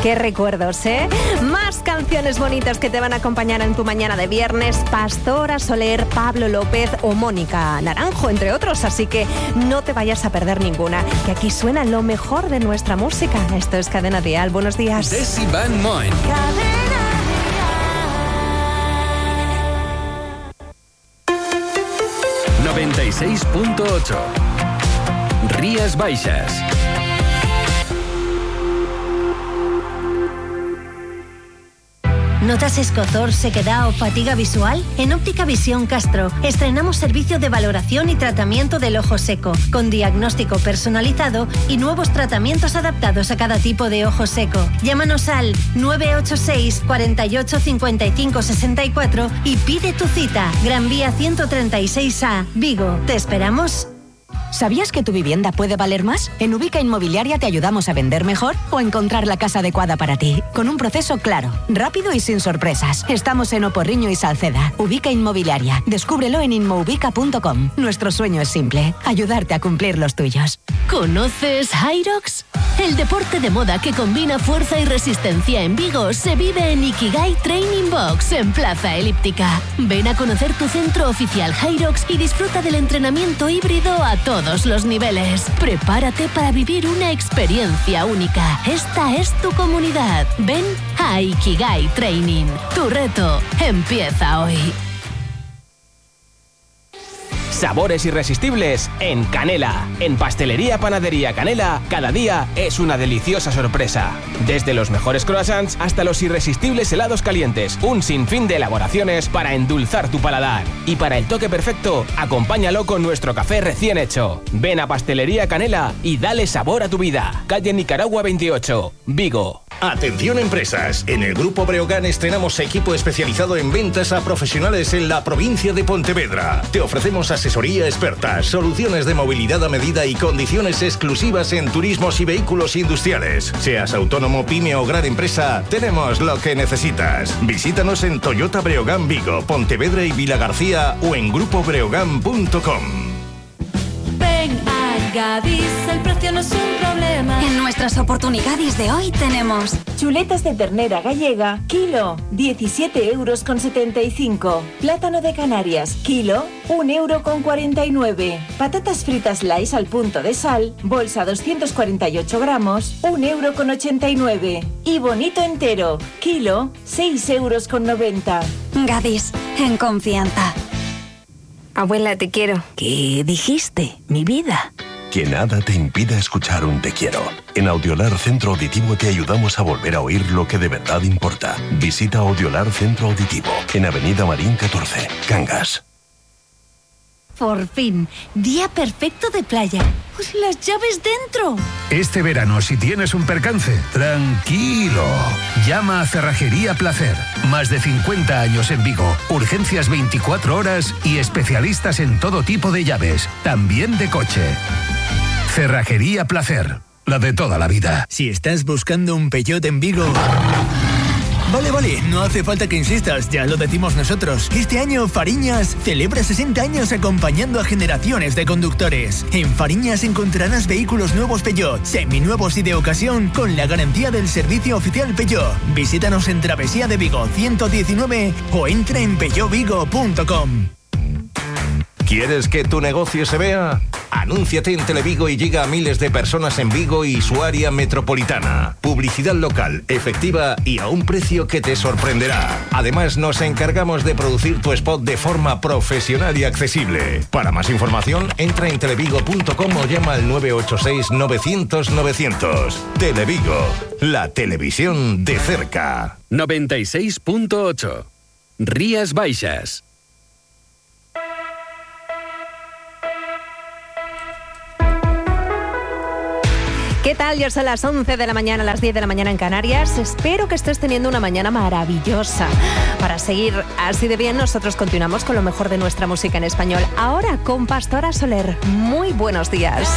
Qué recuerdos, ¿eh? Más canciones bonitas que te van a acompañar en tu mañana de viernes. Pastora Soler, Pablo López o Mónica Naranjo, entre otros. Así que no te vayas a perder ninguna, que aquí suena lo mejor de nuestra música. Esto es Cadena Dial. Buenos días. Desi Van Moen. Cadena 96.8. Rías Baixas. ¿Notas escozor, sequedad o fatiga visual? En Óptica Visión Castro estrenamos servicio de valoración y tratamiento del ojo seco, con diagnóstico personalizado y nuevos tratamientos adaptados a cada tipo de ojo seco. Llámanos al 986 48 55 64 y pide tu cita. Gran Vía 136A, Vigo. ¿Te esperamos? ¿Sabías que tu vivienda puede valer más? En Ubica Inmobiliaria te ayudamos a vender mejor o encontrar la casa adecuada para ti, con un proceso claro, rápido y sin sorpresas. Estamos en Oporriño y Salceda. Ubica Inmobiliaria. Descúbrelo en inmoubica.com. Nuestro sueño es simple, ayudarte a cumplir los tuyos. ¿Conoces Hyrox? El deporte de moda que combina fuerza y resistencia en Vigo se vive en Ikigai Training Box en Plaza Elíptica. Ven a conocer tu centro oficial Hyrox y disfruta del entrenamiento híbrido a todos los niveles. Prepárate para vivir una experiencia única. Esta es tu comunidad. Ven a Ikigai Training. Tu reto empieza hoy. Sabores irresistibles en Canela. En Pastelería Panadería Canela, cada día es una deliciosa sorpresa. Desde los mejores croissants hasta los irresistibles helados calientes. Un sinfín de elaboraciones para endulzar tu paladar. Y para el toque perfecto, acompáñalo con nuestro café recién hecho. Ven a Pastelería Canela y dale sabor a tu vida. Calle Nicaragua 28, Vigo. Atención empresas, en el Grupo Breogán estrenamos equipo especializado en ventas a profesionales en la provincia de Pontevedra. Te ofrecemos asesoría experta, soluciones de movilidad a medida y condiciones exclusivas en turismos y vehículos industriales. Seas autónomo, pyme o gran empresa, tenemos lo que necesitas. Visítanos en Toyota Breogán Vigo, Pontevedra y Vilagarcía o en grupobreogán.com. Ven a Gadis, el precio no es un problema. En nuestras oportunidades de hoy tenemos chuletas de ternera gallega, kilo, 17,75 €. Plátano de Canarias, kilo, 1,49 €. Patatas fritas Lays al punto de sal, bolsa 248 gramos, 1,89 €. Y bonito entero, kilo, 6,90 €. Gadis, en confianza. Abuela, te quiero. ¿Qué dijiste, mi vida? Que nada te impida escuchar un te quiero. En Audiolar Centro Auditivo te ayudamos a volver a oír lo que de verdad importa. Visita Audiolar Centro Auditivo en Avenida Marín 14, Cangas. Por fin, día perfecto de playa. Pues las llaves dentro. Este verano, si tienes un percance, tranquilo. Llama a Cerrajería Placer. Más de 50 años en Vigo. Urgencias 24 horas y especialistas en todo tipo de llaves, también de coche. Cerrajería Placer. La de toda la vida. Si estás buscando un Peugeot en Vigo... Vale, no hace falta que insistas, ya lo decimos nosotros. Este año Fariñas celebra 60 años acompañando a generaciones de conductores. En Fariñas encontrarás vehículos nuevos Peugeot, seminuevos y de ocasión con la garantía del servicio oficial Peugeot. Visítanos en Travesía de Vigo 119 o entra en peugeotvigo.com. ¿Quieres que tu negocio se vea? Anúnciate en Televigo y llega a miles de personas en Vigo y su área metropolitana. Publicidad local, efectiva y a un precio que te sorprenderá. Además, nos encargamos de producir tu spot de forma profesional y accesible. Para más información, entra en televigo.com o llama al 986 900 900. Televigo, la televisión de cerca. 96.8. Rías Baixas. ¿Qué tal? Ya son las 11 de la mañana, las 10 de la mañana en Canarias. Espero que estés teniendo una mañana maravillosa. Para seguir así de bien, nosotros continuamos con lo mejor de nuestra música en español. Ahora con Pastora Soler. Muy buenos días.